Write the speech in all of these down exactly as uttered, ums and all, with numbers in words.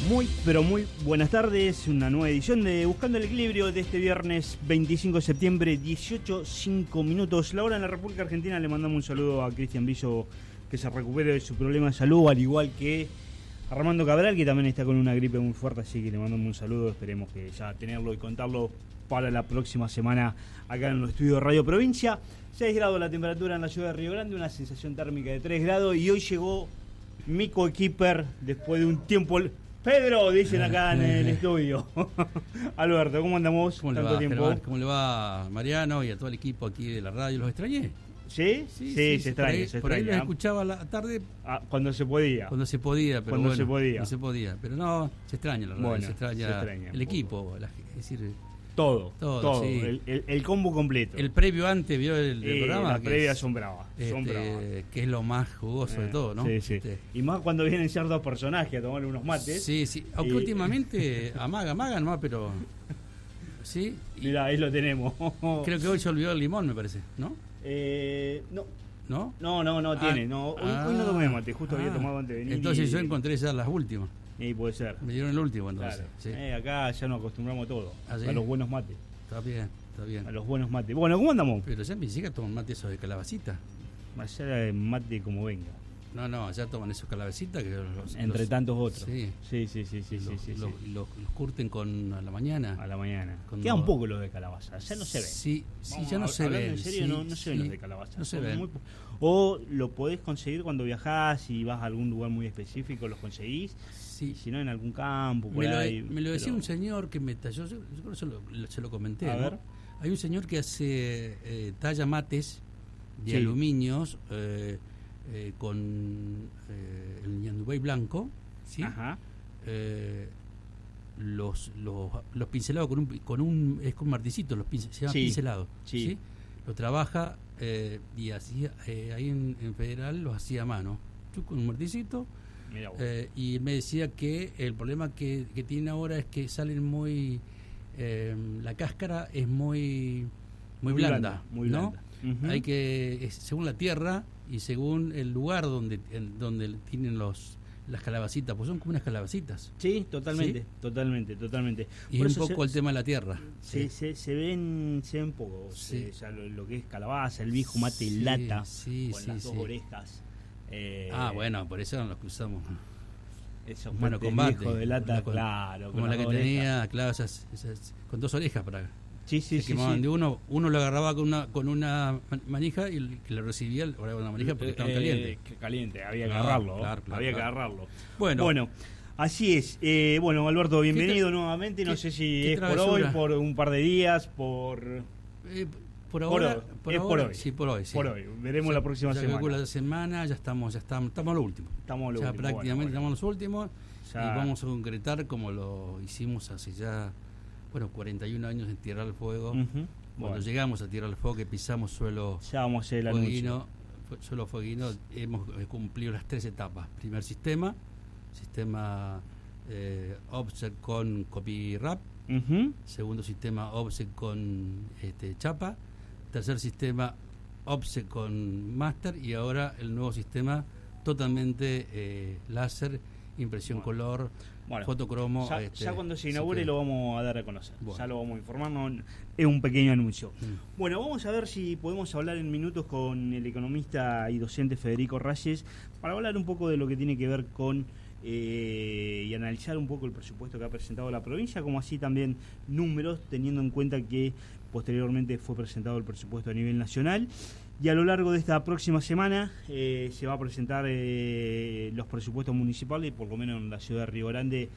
Muy, pero muy buenas tardes, una nueva edición de Buscando el Equilibrio de este viernes veinticinco de septiembre, dieciocho cinco minutos. La hora en la República Argentina. Le mandamos un saludo a Cristian Brillo, que se recupere de su problema de salud, al igual que Armando Cabral, que también está con una gripe muy fuerte, así que le mandamos un saludo. Esperemos que ya tenerlo y contarlo para la próxima semana acá en los estudios de Radio Provincia. seis grados la temperatura en la ciudad de Río Grande, una sensación térmica de tres grados, y hoy llegó mi coequiper después de un tiempo... Pedro, dicen acá en el estudio. Alberto, ¿cómo andamos? ¿Cómo le Tanto va, tiempo. Germán? ¿Cómo le va, Mariano, y a todo el equipo aquí de la radio? ¿Los extrañé? ¿Sí? Sí, sí, sí, se extraña, por ahí, se por ahí extraña. los escuchaba a la tarde. Ah, cuando se podía. Cuando se podía, pero Cuando bueno, se podía. no se podía. Pero no, se extraña la radio, Bueno, se extraña, se extraña el equipo, la, es decir... Todo, todo, todo, sí. el, el, el combo completo. El previo antes, ¿vio el, el eh, programa? La previa es, son bravas, este, son bravas. que es lo más jugoso Eh, de todo, ¿no? Sí, sí. Este, Y más cuando vienen ciertos personajes a tomar unos mates. Sí, sí. Aunque y... últimamente amaga, amaga nomás, pero... Sí. Mira, ahí lo tenemos. Creo que hoy se olvidó el limón, me parece, ¿no? Eh, no. ¿No? No, no, no ah, tiene. No. Hoy, ah, hoy no tomé mate, justo ah, había tomado antes de venir. Entonces y... yo encontré ya las últimas. Y puede ser. Me dieron el último, entonces. Claro. Sí. Eh, acá ya nos acostumbramos a todo. ¿Ah, sí? A los buenos mates. Está bien, está bien. A los buenos mates. Bueno, ¿cómo andamos? Pero ya mis hijas toman mate esos de calabacita. Allá mate como venga. No, no, ya toman esos calabacitas que los, Entre los, tantos otros. Sí, sí, sí, sí, sí, los, sí, sí, los, sí. los, los curten con a la mañana. A la mañana. Cuando... Queda un poco los de calabaza, ya no se ven. Sí, sí, Vamos, ya no se ven. En serio, sí, no, no se ven sí, los de calabaza. No se Son ven. muy... O lo podés conseguir cuando viajás y vas a algún lugar muy específico, los conseguís. Sí. Y si no, en algún campo, por me, lo, ahí. me lo decía pero... un señor que me talló, yo, yo eso lo, lo, se lo comenté. A ¿no? ver. Hay un señor que hace eh, talla mates de sí. aluminios eh, eh, con eh, el ñandubay blanco, ¿sí? Ajá. Eh, los, los los pincelados con un con un es con martillitos, los pincel, se llama sí. pincelado, sí. ¿sí? Lo trabaja eh, y hacía eh, ahí en, en Federal los hacía a mano, tú con un martillicito. Eh, y me decía que el problema que, que tiene ahora es que salen muy eh, la cáscara es muy muy, muy blanda, blanda, muy ¿no? blanda. Uh-huh. Hay que es, según la tierra y según el lugar donde en, donde tienen los las calabacitas, pues son como unas calabacitas. Sí, totalmente, ¿sí? totalmente, totalmente. Y un poco se, el tema de la tierra. Se, sí. se, se ven se ven poco, sí. se, ya lo, lo que es calabaza, el viejo mate sí, lata sí, con sí, las dos sí. orejas. Eh, ah, bueno, por eso eran los que usamos. Esos bueno, combate. De lata, con, claro. Como la que orejas. Tenía, claro, esas, esas, con dos orejas para... Sí, sí, se sí, quemaban sí. de uno, uno lo agarraba con una con una manija y el que le recibía le agarraba una manija porque estaba eh, caliente. Que caliente, había que claro, agarrarlo. Claro, claro, había claro. que agarrarlo. Bueno, bueno así es. Eh, bueno, Alberto, bienvenido nuevamente. No sé si es por hoy, por un par de días, por... Eh, por ahora, por, por es ahora, por hoy. Sí, por hoy. Sí. Por hoy. Veremos ya, la próxima ya semana. Ya la semana, ya estamos, ya estamos, estamos a lo último. Estamos a lo ya último. prácticamente bueno, bueno. estamos a los últimos ya. Y vamos a concretar como lo hicimos hace ya, bueno, cuarenta y un años en Tierra del Fuego. Uh-huh. Cuando bueno. llegamos a Tierra del Fuego, que pisamos suelo ya vamos a hacer el fueguino, suelo fueguino, hemos cumplido las tres etapas. Primer sistema, sistema eh, offset con copy wrap. Uh-huh. Segundo sistema offset con este, chapa. Tercer sistema offset con master. Y ahora el nuevo sistema totalmente eh, láser, impresión bueno. color, bueno, fotocromo. Ya, este, ya cuando se inaugure que... lo vamos a dar a conocer. Bueno. Ya lo vamos a informar. No, es un pequeño anuncio. Mm. Bueno, vamos a ver si podemos hablar en minutos con el economista y docente Federico Reyes para hablar un poco de lo que tiene que ver con eh, y analizar un poco el presupuesto que ha presentado la provincia, como así también números, teniendo en cuenta que posteriormente fue presentado el presupuesto a nivel nacional. Y a lo largo de esta próxima semana eh, se va a presentar eh, los presupuestos municipales, por lo menos en la ciudad de Río Grande,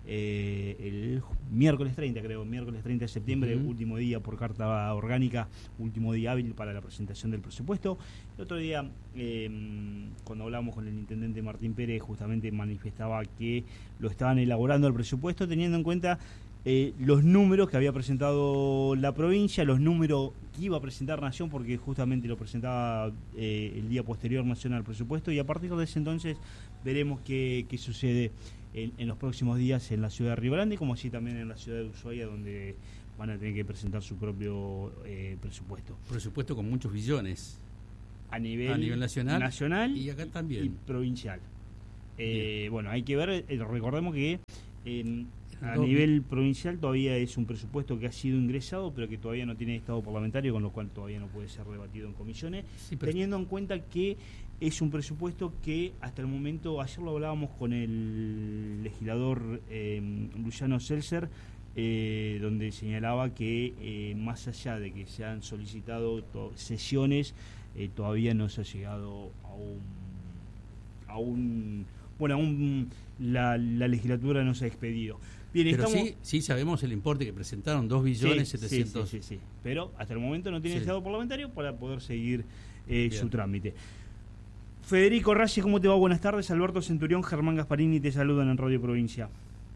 eh, el miércoles treinta, creo, miércoles treinta de septiembre, uh-huh. último día por carta orgánica, último día hábil para la presentación del presupuesto. El otro día, eh, cuando hablamos con el intendente Martín Pérez, justamente manifestaba que lo estaban elaborando el presupuesto, teniendo en cuenta Eh, los números que había presentado la provincia, los números que iba a presentar Nación, porque justamente lo presentaba eh, el día posterior Nación al presupuesto, y a partir de ese entonces veremos qué, qué sucede en, en los próximos días en la ciudad de Río Grande, como así también en la ciudad de Ushuaia, donde van a tener que presentar su propio eh, presupuesto. Presupuesto con muchos billones. A nivel, a nivel nacional, nacional y acá también. Y provincial. Eh, bueno, hay que ver, eh, recordemos que En, a nivel provincial todavía es un presupuesto que ha sido ingresado, pero que todavía no tiene estado parlamentario, con lo cual todavía no puede ser debatido en comisiones, sí, pero... teniendo en cuenta que es un presupuesto que hasta el momento, ayer lo hablábamos con el legislador eh, Luciano Seltzer, eh, donde señalaba que eh, más allá de que se han solicitado to- sesiones, eh, todavía no se ha llegado a un... A un bueno, aún la, la legislatura no se ha expedido. Bien, pero estamos... sí, sí sabemos el importe que presentaron, dos billones setecientos. Sí, sí, sí, sí, pero hasta el momento no tiene sí. estado parlamentario para poder seguir eh, su trámite. Federico Reyes, ¿cómo te va? Buenas tardes. Alberto Centurión, Germán Gasparini te saludan en Radio Provincia.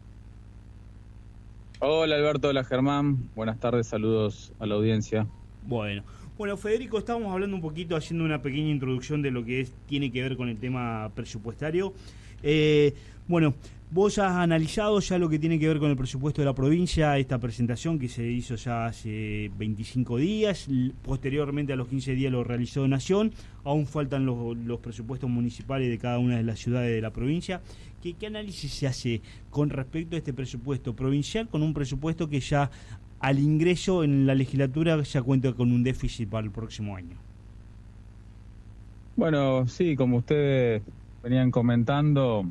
Hola Alberto, hola Germán. Buenas tardes, saludos a la audiencia. Bueno, bueno Federico, estábamos hablando un poquito, haciendo una pequeña introducción de lo que es tiene que ver con el tema presupuestario. Eh, bueno, vos has analizado ya lo que tiene que ver con el presupuesto de la provincia, esta presentación que se hizo ya hace veinticinco días, posteriormente a los quince días lo realizó Nación, aún faltan los, los presupuestos municipales de cada una de las ciudades de la provincia. ¿Qué, qué análisis se hace con respecto a este presupuesto provincial, con un presupuesto que ya al ingreso en la legislatura ya cuenta con un déficit para el próximo año? Bueno, sí, como ustedes venían comentando,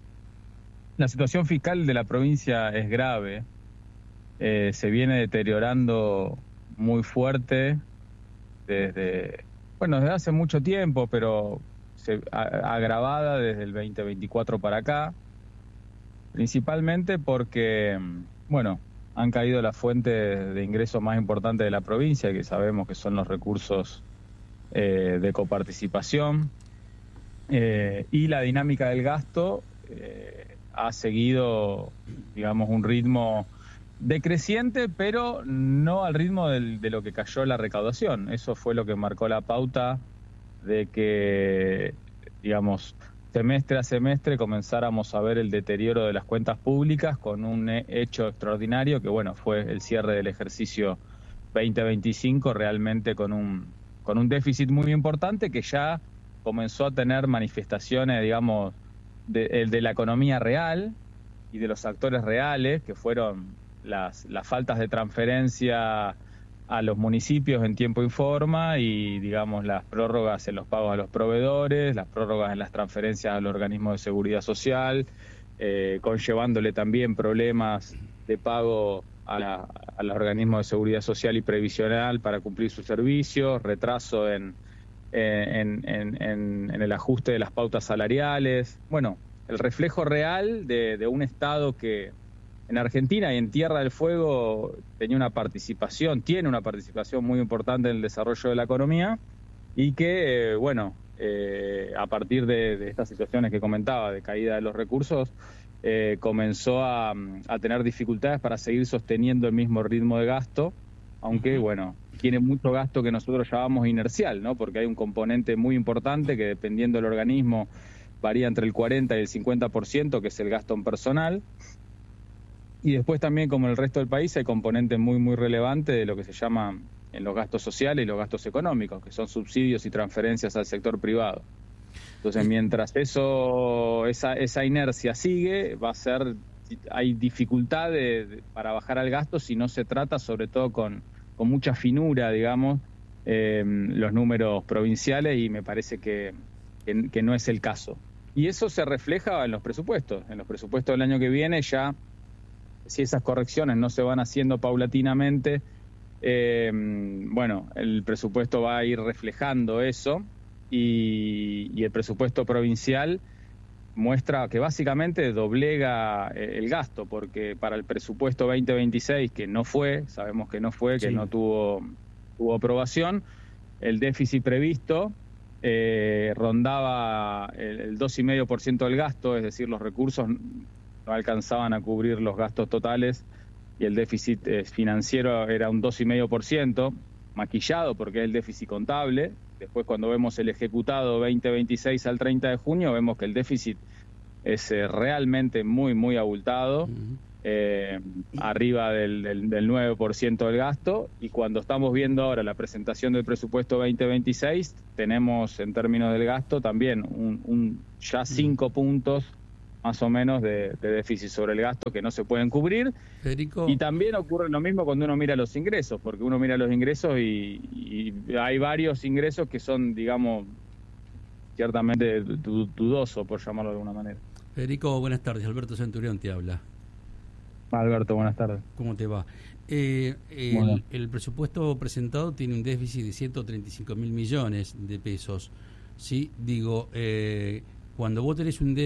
la situación fiscal de la provincia es grave, eh, se viene deteriorando muy fuerte desde, bueno, desde hace mucho tiempo, pero se, a, agravada desde el veinte veinticuatro para acá, principalmente porque, bueno, han caído las fuentes de ingresos más importantes de la provincia, que sabemos que son los recursos eh, de coparticipación. Eh, y la dinámica del gasto eh, ha seguido, digamos, un ritmo decreciente, pero no al ritmo del, de lo que cayó la recaudación. Eso fue lo que marcó la pauta de que, digamos, semestre a semestre comenzáramos a ver el deterioro de las cuentas públicas con un hecho extraordinario que, bueno, fue el cierre del ejercicio veinte veinticinco, realmente con un, con un déficit muy importante que ya comenzó a tener manifestaciones, digamos, de, de la economía real y de los actores reales, que fueron las, las faltas de transferencia a los municipios en tiempo y forma y, digamos, las prórrogas en los pagos a los proveedores, las prórrogas en las transferencias a los organismos de seguridad social, eh, conllevándole también problemas de pago a, la, a los organismos de seguridad social y previsional para cumplir sus servicios, retraso en En, en, en, en el ajuste de las pautas salariales. Bueno, el reflejo real de, de un Estado que en Argentina y en Tierra del Fuego tenía una participación, tiene una participación muy importante en el desarrollo de la economía y que, eh, bueno, eh, a partir de, de estas situaciones que comentaba, de caída de los recursos, eh, comenzó a, a tener dificultades para seguir sosteniendo el mismo ritmo de gasto, aunque, bueno, tiene mucho gasto que nosotros llamamos inercial, ¿no? Porque hay un componente muy importante que, dependiendo del organismo, varía entre el cuarenta y el cincuenta por ciento, que es el gasto en personal. Y después también, como en el resto del país, hay componentes muy, muy relevantes de lo que se llama en los gastos sociales y los gastos económicos, que son subsidios y transferencias al sector privado. Entonces, mientras eso, esa, esa inercia sigue, va a ser, hay dificultad de, de, para bajar al gasto si no se trata, sobre todo con con mucha finura, digamos, eh, los números provinciales, y me parece que, que, que no es el caso. Y eso se refleja en los presupuestos. En los presupuestos del año que viene ya, si esas correcciones no se van haciendo paulatinamente, eh, bueno, el presupuesto va a ir reflejando eso, y, y el presupuesto provincial muestra que básicamente doblega el gasto, porque para el presupuesto veinte veintiséis, que no fue, sabemos que no fue, que sí. no tuvo, tuvo aprobación, el déficit previsto eh, rondaba el, el dos coma cinco por ciento del gasto, es decir, los recursos no alcanzaban a cubrir los gastos totales y el déficit eh, financiero era un dos coma cinco por ciento, maquillado porque es el déficit contable. Después, cuando vemos el ejecutado veinte veintiséis al treinta de junio, vemos que el déficit es eh, realmente muy, muy abultado, uh-huh. eh, arriba del, del, del nueve por ciento del gasto. Y cuando estamos viendo ahora la presentación del presupuesto veinte veintiséis, tenemos en términos del gasto también un, un ya cinco uh-huh. puntos más o menos de, de déficit sobre el gasto que no se pueden cubrir. Federico. Y también ocurre lo mismo cuando uno mira los ingresos, porque uno mira los ingresos y, y hay varios ingresos que son, digamos, ciertamente dudosos, por llamarlo de alguna manera. Federico, buenas tardes. Alberto Centurión te habla. Alberto, buenas tardes. ¿Cómo te va? Eh, el, bueno. el presupuesto presentado tiene un déficit de ciento treinta y cinco mil millones de pesos. Sí, digo, eh, cuando vos tenés un déficit